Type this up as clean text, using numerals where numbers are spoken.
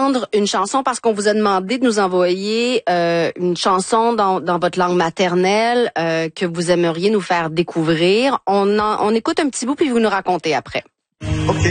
entendre une chanson parce qu'on vous a demandé de nous envoyer une chanson dans votre langue maternelle que vous aimeriez nous faire découvrir. On écoute un petit bout puis vous nous racontez après. OK.